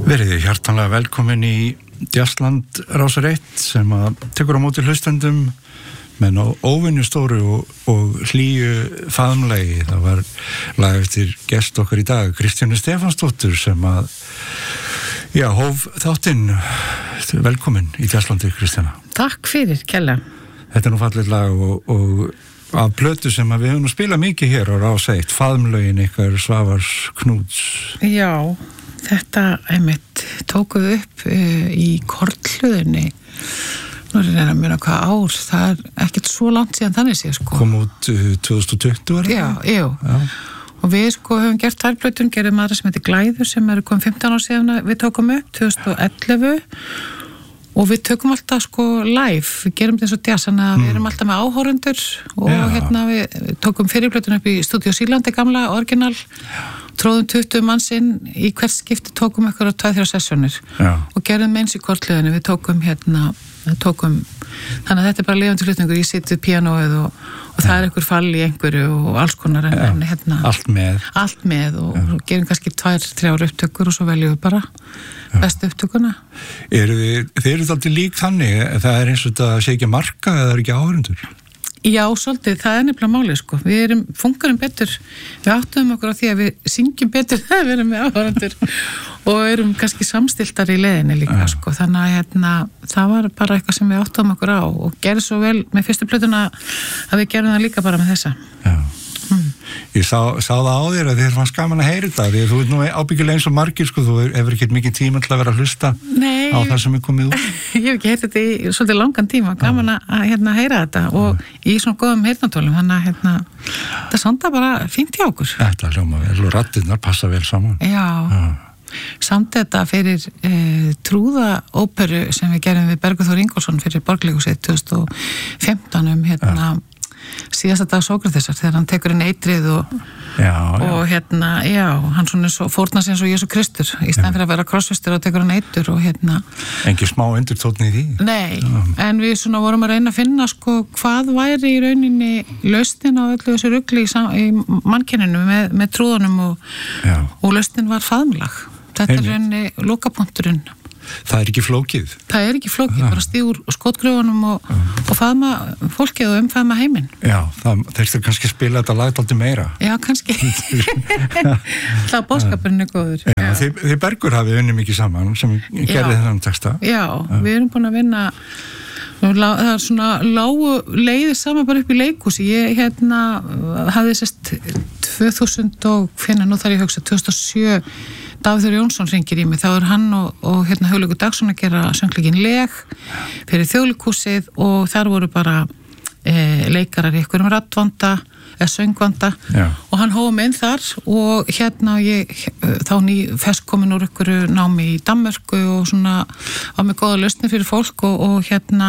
Verið hjartanlega velkomin í Jazzland Rásar 1 sem að tekur á móti hlustendum með óvenju stóru og hlýju faðmlagi. Það var lag eftir gest okkar í dag, Kristjánu Stefánsdóttur, sem að hóf þáttinn. Velkomin í Jazzlandi, Kristjána. Takk fyrir, Kjella. Þetta nú fallið lag og af plötu sem að við höfum spilað mikið hér á Rás 1, faðmlögin ykkar Svavars Knúts. Já, þetta einmitt tókuð upp í Kornhlöðunni. Nú er að muna hvað ár, það er ekkert svo langt síðan þannig sé, sko. Kom út 2020, var það? Já. Og við, höfum gert þær plötun, gerðum aðra sem heitir Glæður, sem kom 15 ár síðan við tókum upp, 2011. Og við tökum alltaf, live, við gerum þetta eins og jazz, þannig að við erum alltaf með áhorundur og við tókum fyrirplötun upp í Stúdíó Sýrlandi, gamla, orginal, tróðum 20 manns inn, í hvert skipti tókum ykkur á 2-3 sessjónir og gerðum eins í Kornhlöðunni, við tókum þannig að þetta er bara lifandi hlutningur, ég sitt við píanóið og það er einhver fall í einhverju og alls konar en allt með og gerum kannski 2-3 upptökur og svo veljum við bara bestu upptökuna. Þið eru alltaf lík þannig, það er eins og þetta sé ekki að marka eða það er ekki áhorundur? Já, svolítið, það er nefnilega málið, Við fungerum betur, við áttuðum okkur á því að við syngjum betur þegar við erum með áhorundur og erum kannski samstiltar í leiðinni líka, Þannig að það var bara eitthvað sem við áttuðum okkur á og gerði svo vel með fyrstu plötuna að við gerum það líka bara með þessa. Já. Ég sá það á þér að þér fannst gaman að heyra þetta, því þú nú ábyggilega eins og margir, þú hefur ekkert mikið tíma til að vera að hlusta á það sem er komið út. Ég hef ekki heyrt þetta í svolítið langan tíma, gaman að heyra þetta og í svona góðum heyrnartólum, þannig að þetta sonda bara fínt hjá okkur. Þetta hljóma vel og raddirnar passa vel saman. Já. Samt þetta fyrir trúðaóperu sem við gerum við Bergur Þór Ingólfsson fyrir Borgarleikhúsið 2015 síðasta dag Sókratesar þegar hann tekur inn eitrið og hann svona svo fórnar sig eins og Jesú Kristur í stæðan fyrir að vera krossfestur og tekur hann eitur og Engi smá endurtónn í því? Nei, en við svona vorum að reyna að finna hvað væri í rauninni lausnin á öllu þessu rugli í mannkenninu með trúðunum og lausnin var faðmlag. Þetta er rauninni lokapunkturinn. Það er ekki flókið? Það er ekki flókið, bara stígur skotgröfunum og faðma fólkið og umfaðma heiminn. Já, þeir kannski spila þetta lag aldrei meira. Já, kannski. Það boðskapurinn er góður. Já, þið Bergur hafið unnið mikið saman sem gerði þennan texta. Já, við erum búin að vinna, það er svona lágu leiðið saman bara upp í leikhúsi. Ég hafði 2000 og nú þarf ég að hugsa, 2007 Davíð Jónsson hringir í mig, þá er hann og Hugleikur Dagsson að gera söngleikinn Leg fyrir Þjóðleikhúsið og þar voru bara leikarar í einhverjum raddvanda eða söngvanda og hann hóf mig inn þar og ég þá fersk komin úr einhverju námi í Danmörku og svona var með góða lausnir fyrir fólk og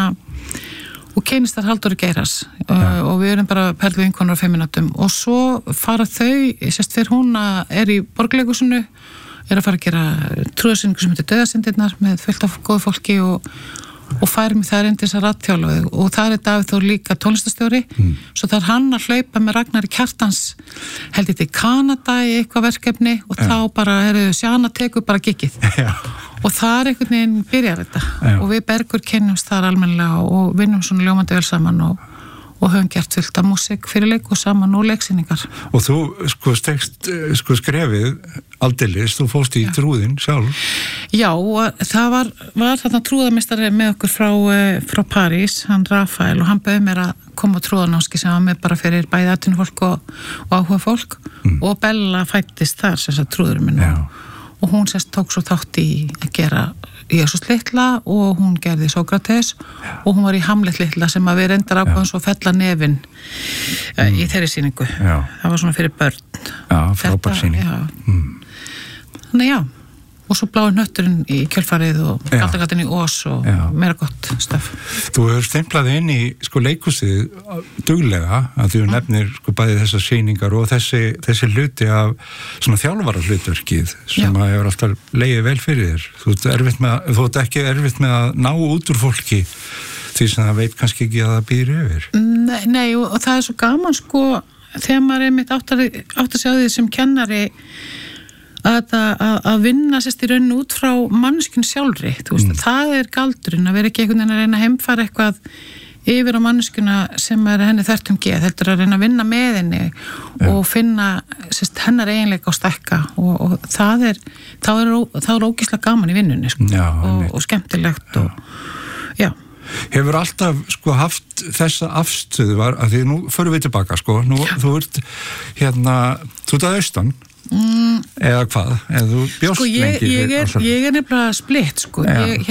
og kynist þar Halldóri Geiras og við erum bara perlu vinkonur á 5 mínútum og svo fara þau, fyrir hún er í Borgarleikhúsinu er að fara að gera trúðarsýningu sem heitir Dauðasyndirnar með fullt af góðu fólki og fær mig þar inn til þess að raddþjálfa og það er Davíð Þór líka tónlistastjóri svo þar hann að hlaupa með Ragnari Kjartans held ég til Kanada í eitthvað verkefni og þá bara Sjana tekur bara giggið og þar einhvern veginn byrjar þetta og við Bergur kynnumst þar almennilega og vinnum svona ljómandi vel saman og höfum gert fullt af músík fyrir leiku saman og leiksýningar. Og þú stekst skrefið aldeilis, þú fórst í trúðin sjálf. Já, það var þarna trúðamistari með okkur frá París, hann Rafael og hann bauð mér að koma á trúðanámski sem var með bara fyrir bæði atvinnufólk og áhuga fólk og Bella fættist þar sem trúðurinn minn og hún tók svo þátt í að gera Jesús litla og hún gerði Sókrates og hún var í Hamlet litla sem að við reyndar ákvæðum svo fella nefin í þeirri sýningu. Það var svona fyrir börn. Já, frábær sýning. Þannig og svo blái hnötturinn í kjölfarið og galdagatinn í Ós og meira gott stöf. Þú hefur stemplað inn í leikhúsið duglega að þú nefnir bæði þessar sýningar og þessi hluti af svona þjálfara hlutverkið sem að hefur alltaf legið vel fyrir þér. Þú ert ekki erfitt með að ná út úr fólki því sem það veit kannski ekki að það býður yfir. Nei og það er svo gaman þegar maður mitt átt að sjá því sem kennari að vinna sérst í rauninu út frá manneskjun sjálfri, þú veist, það galdurinn að vera ekki einhvern veginn að reyna að heimfara eitthvað yfir á manneskjuna sem henni þertum geð, þetta að reyna að vinna með henni og finna sérst hennar eiginleika og stækka og það er ógeðslega gaman í vinnunni sko, og skemmtilegt og já. Hefur alltaf sko haft þessa afstöðu að því nú förum við tilbaka sko, nú þú ert þú ert að austan eða hvað, eða þú bjóst sko, ég nefnilega splitt sko,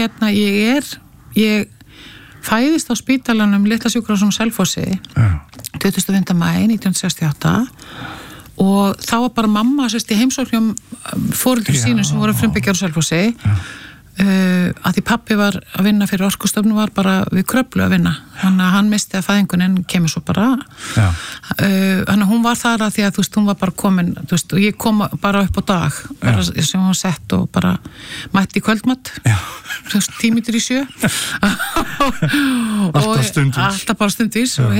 ég fæðist á spítalanum Litla sjúkrahúsinu á Selfossi 25. maí 1968 og þá var bara mamma sérst í heimsóknum foreldrum sínum sem voru frumbyggjar á Selfossi að því pappi var að vinna fyrir Orkustofnun var bara við Kröflu að vinna þannig að hann misti að fæðingun en kemur svo bara þannig að hún var þar að því að þú veist hún var bara komin þú veist og ég kom bara upp á dag bara, sem hún sett og bara mætti í kvöldmatt þú veist 10:07 alltaf bara stundvís og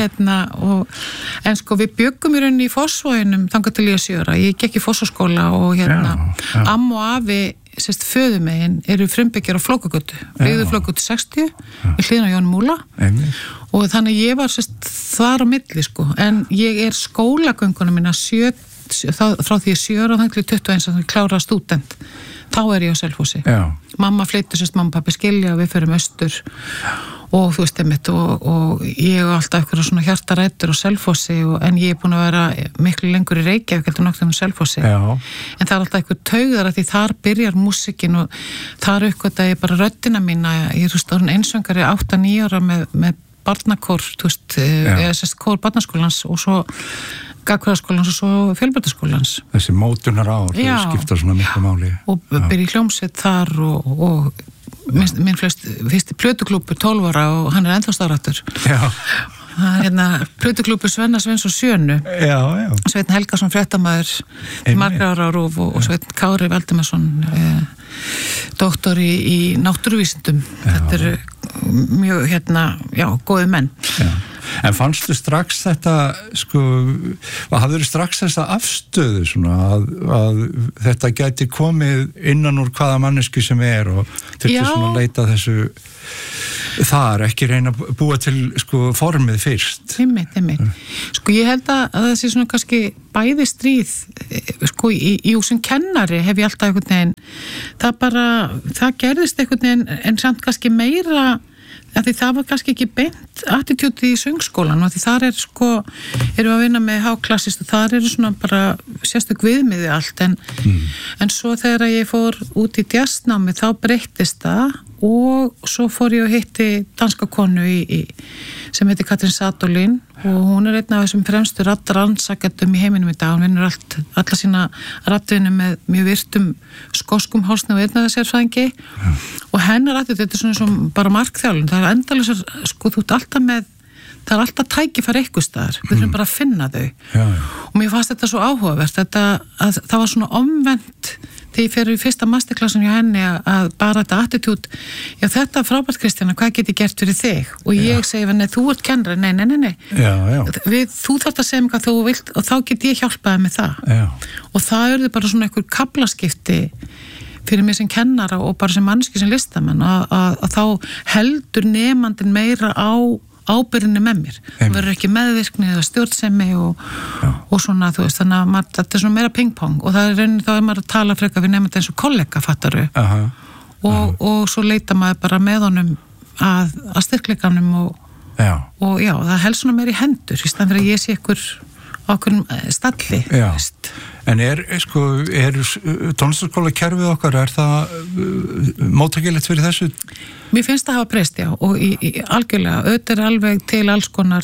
en sko við byggum í rauninni í Fossvoginum þangað til ég 7 ára ég gekk í Fossvoskóla og amma og afi sérst föðumegin eru frumbyggjar á Flókagötu byggðu Flókagötu 60 í hliðina á Jón Múla og þannig ég var sérst þar á milli sko en ég skólagöngunum minna frá því ég 7 ára þannig til 21 að ég klára stúdent þá ég á Selfossi mamma flyttu sérst mamma og pappi skilja og við förum austur og þú veist einmitt og ég alltaf eitthvað svona hjartarættur á Selfossi en ég búin að vera miklu lengur í Reykjavík heldur nokkrum Selfossi en það alltaf eitthvað taugar að því þar byrjar músikin og þar uppgötta ég bara röddina mína ég er einsöngari 8-9 ára með barnakór þú veist, sérst kór barnaskólans og svo Gagnfræðaskólans og svo Fjölbrautaskólans þessi mótunar skipta svona miklu máli og byrja í hljómsveit þar og minn fyrsti plötuklúbur 12 ára og hann ennþá starfrættur plötuklúbur Svenna Svens og Sjönu Sveinn Helgason fréttamaður margra ára á RÚV og Sveinn Kári Valdimarsson doktor í náttúruvísindum þetta eru mjög góði menn En fannstu strax þetta sko, hafður strax þessa afstöðu svona að þetta gæti komið innan úr hvaða manneski sem og þurfti svona að leita þessu þar, ekki reyna að búa til sko formið fyrst Einmitt. Sko ég held að það sé svona kannski bæði stríð sko í sem kennari hef ég alltaf einhvern veginn það gerðist einhvern veginn en samt kannski meira að því það var kannski ekki beint attitúti í söngskólan og því þar sko erum við að vinna með háklassist og þar svona bara sérstök viðmiði allt en svo þegar ég fór út í jazznámi þá breyttist það og svo fór ég að hitti danska konu sem heitir Katrín Sadolin og hún einn af þessum fremstu raddarannsakendum í heiminum í dag, hún vinnur alla sína raddvinnu með mjög virtum skoskum hálsna og eyrnasérfræðingi og hennar raddið, þetta svona sem bara markþjálun, það endalausar sko þú ert alltaf með það alltaf tækifæri eitthvað staðar, við þurfum bara að finna þau og mér fannst þetta svo áhugavert að það var svona omvend þegar ég fer í fyrsta masterclassin hjá henni að bara þetta attitút þetta frábært Kristjana, hvað get ég gert fyrir þig og ég segi henni, þú ert kennari nei þú þarft að segja mig hvað þú vilt og þá get ég hjálpaði með það og það eru bara svona einhver kaflaskipti fyrir mig sem kennara og bara sem mannski sem listamenn að þá heldur nemandin meira á ábyrðinni með mér, það verður ekki meðvirkni eða stjórnsemi og svona þú veist, þannig að þetta svona meira ping-pong og það rauninni þá maður að tala frekar við nefnandi eins og kollega, fattaru og svo leita maður bara með honum að styrkleikanum og það helst svona meira í hendur í staðan fyrir að ég sé okkur stalli En tónlistarskóla kerfið okkar, það móttækilegt fyrir þessu? Mér finnst það hafa breyst, og algjörlega, auðvitað alveg til alls konar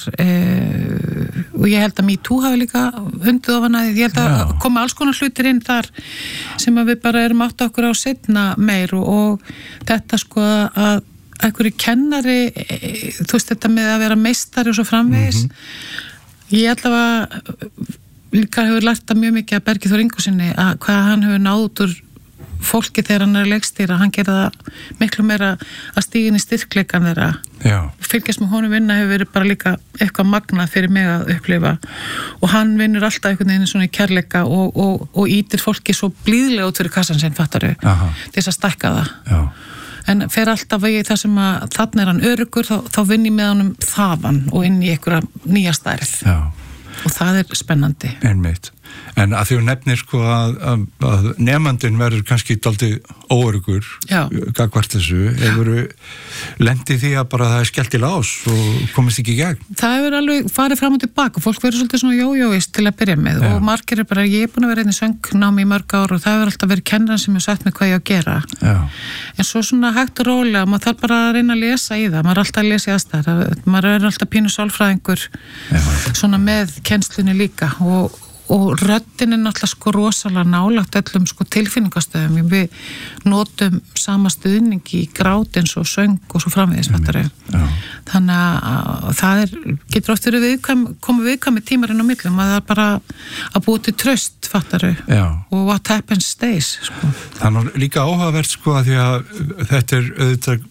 og ég held að MeToo hafi líka hundið ofan að ég held að koma alls konar hlutir inn þar sem að við bara erum átt okkur á seinna meir og þetta sko að einhverju kennari, þú veist þetta með að vera meistari og svo framvegis ég allavega líka hefur lært að mjög mikið að Bergi Þór Ingvarssyni að hvað hann hefur náð út úr fólki þegar hann er leikstýra, hann gerir það miklu meira að stígin í styrkleikan þeirra. Já. Fylgjast með honum vinna hefur verið bara líka eitthvað magnað fyrir mig að upplifa og hann vinnur alltaf einhvern veginn svona í kærleika og ítir fólki svo blíðlega út fyrir kassan sinn, fattaru, til þess að stækka það. Já. En fer alltaf í það sem að þarna er hann öruggur, þá vinn ég með honum þaðan og inn í einhverja nýja stærð. Já. Og það er spennandi. Einmitt. En að því nefnir sko að nemandinn verður kannski dálítið óöruggur gagnvart þessu, hefurðu lendið því að bara það er skellt í lás og komist ekki í gegn? Það hefur alveg farið fram og tilbaka, fólk verður svolítið svona jójóist til að byrja með og margir er bara, ég er búin að vera í söngnámi í mörg ár og það hefur alltaf verið kennaran sem hefur sagt mig hvað ég á að gera. Já. En svo svona hægt og rólega, maður þarf bara að reyna að lesa í það, maður er alltaf að lesa í aðstæður, maður er alltaf pínu sálfræðingur svona með kennslunni líka og röddin er náttúrulega sko rosalega nálagt öllum sko tilfinningastöðum. Við notum sama stuðning í grát eins og söng og svo framvegis, fattari. Þannig að það getur oft verið komið viðkvæmi tímar inn á millum að það er bara að búa til traust, fattari. Og what happens stays, sko. Það er líka áhugavert sko að því að þetta er auðvitað,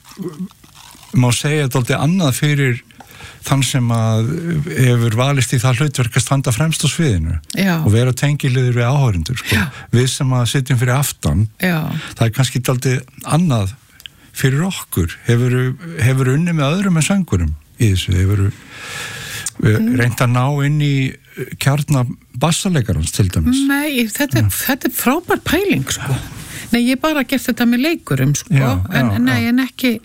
má segja dálítið annað fyrir þann sem að hefur valist í það hlutverk að standa fremst á sviðinu og vera tengiliður við áhorfendur sko. Við sem að sitjum fyrir aftan það er kannski dálítið annað fyrir okkur. Hefur unnið með öðrum en söngurum í þessu, hefur reynt að ná inn í kjarna bassalekarans til dæmis? Nei, þetta er frábær pæling sko. Nei, ég bara gert þetta með leikurum sko, en ekki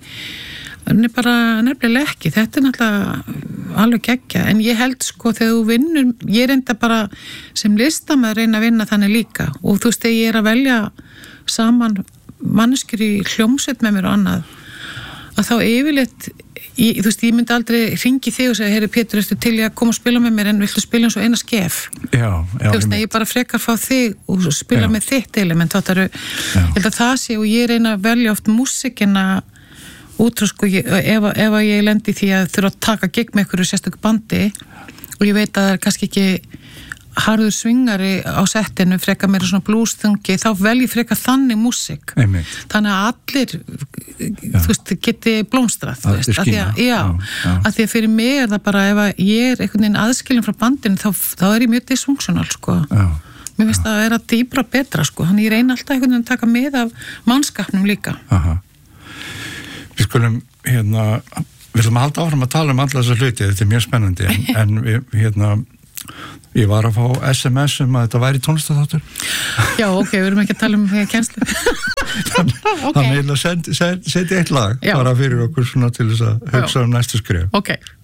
bara nefnilega ekki, þetta er náttúrulega alveg geggja, en ég held sko þegar þú vinnur, ég reynda bara sem listamaður reyna að vinna þannig líka og þú veist, þegar ég er að velja saman manneskjur í hljómsveit með mér og annað, að þá yfirleitt, þú veist, ég myndi aldrei hringi þig og segja, heyri Pétur, ertu til ég að koma og spila með mér en viltu spila eins og eina skef? Þú veist, ég bara frekar fá þig og spila með þitt element, ég held að það sé og ég reyna að velja oft músikina út frá sko, ef ég lendi því að þurfa að taka gig með ykkur sérstöku bandi og ég veit að það er kannski ekki harður svingari á settinu, frekar meira svona blues-þungi, þá vel ég frekar þannig músík. Þannig að allir þú veist, geti blómstrað, þú veist, að því að fyrir mig er það bara, ef ég er einhvern veginn aðskilin frá bandinu, þá er ég mjög dysfunktional, sko. Mér finnst að vera dýbra betra, sko, þannig ég reyna alltaf einhvern veginn að taka með af mannskapnum líka. Við skulum, við ætlum að halda áfram að tala um alla þessa hluti, þetta er mjög spennandi, en við, ég var að fá SMS að þetta væri tónlistaþáttur. Já, ok, við erum ekki að tala um kennslu. Þannig að setja eitt lag bara fyrir okkur svona til þess að hugsa um næstu skrif. Ok.